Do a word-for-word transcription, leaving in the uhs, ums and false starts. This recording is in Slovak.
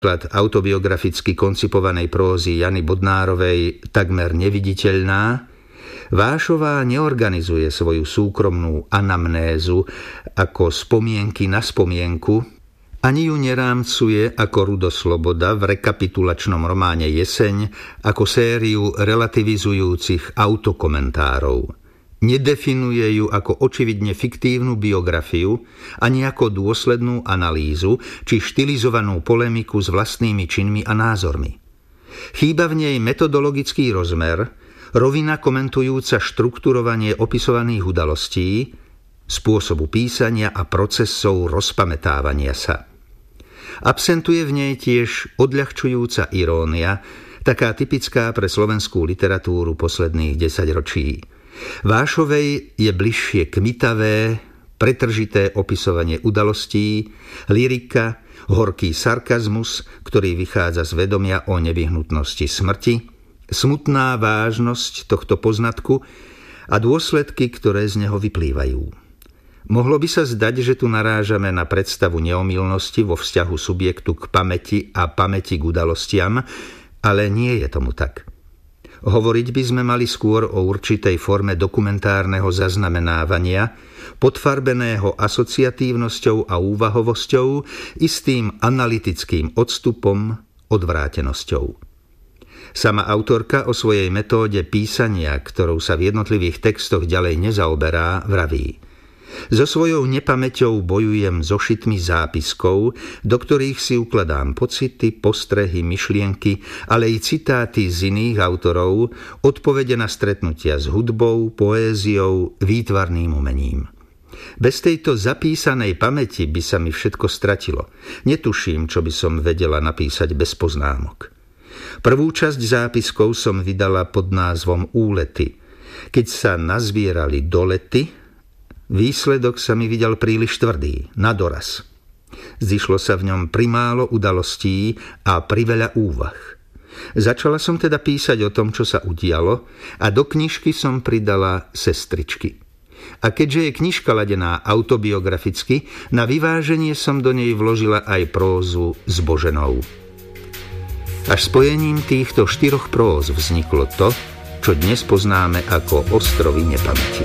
autobiograficky koncipovanej prózy Jany Bodnárovej takmer neviditeľná, Vášová neorganizuje svoju súkromnú anamnézu ako spomienky na spomienku, ani ju nerámcuje ako Rudo Sloboda v rekapitulačnom románe Jeseň ako sériu relativizujúcich autokomentárov. Nedefinuje ju ako očividne fiktívnu biografiu, ani ako dôslednú analýzu či štilizovanú polemiku s vlastnými činmi a názormi. Chýba v nej metodologický rozmer, rovina komentujúca štrukturovanie opisovaných udalostí, spôsobu písania a procesov rozpamätávania sa. Absentuje v nej tiež odľahčujúca irónia, taká typická pre slovenskú literatúru posledných desaťročí. Vášovej je bližšie kmitavé, pretržité opisovanie udalostí, lyrika, horký sarkazmus, ktorý vychádza z vedomia o nevyhnutnosti smrti, smutná vážnosť tohto poznatku a dôsledky, ktoré z neho vyplývajú. Mohlo by sa zdať, že tu narážame na predstavu neomylnosti vo vzťahu subjektu k pamäti a pamäti k udalostiam, ale nie je tomu tak. Hovoriť by sme mali skôr o určitej forme dokumentárneho zaznamenávania, podfarbeného asociatívnosťou a úvahovosťou, istým analytickým odstupom, odvrátenosťou. Sama autorka o svojej metóde písania, ktorou sa v jednotlivých textoch ďalej nezaoberá, vraví: So svojou nepamäťou bojujem so šitmi zápiskov, do ktorých si ukladám pocity, postrehy, myšlienky, ale i citáty z iných autorov, odpovede na stretnutia s hudbou, poéziou, výtvarným umením. Bez tejto zapísanej pamäti by sa mi všetko stratilo. Netuším, čo by som vedela napísať bez poznámok. Prvú časť zápiskov som vydala pod názvom Úlety. Keď sa nazbierali dolety, výsledok sa mi videl príliš tvrdý, na doraz. Zišlo sa v ňom primálo udalostí a priveľa úvah. Začala som teda písať o tom, čo sa udialo, a do knižky som pridala sestričky. A keďže je knižka ladená autobiograficky, na vyváženie som do nej vložila aj prózu zboženou. Až spojením týchto štyroch próz vzniklo to, čo dnes poznáme ako ostrovy nepamäti.